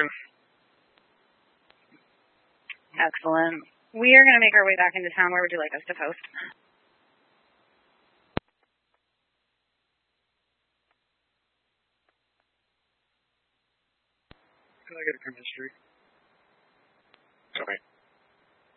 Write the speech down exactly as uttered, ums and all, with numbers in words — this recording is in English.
Houston. Excellent. We are going to make our way back into town. Where would you like us to post? I got a criminal street.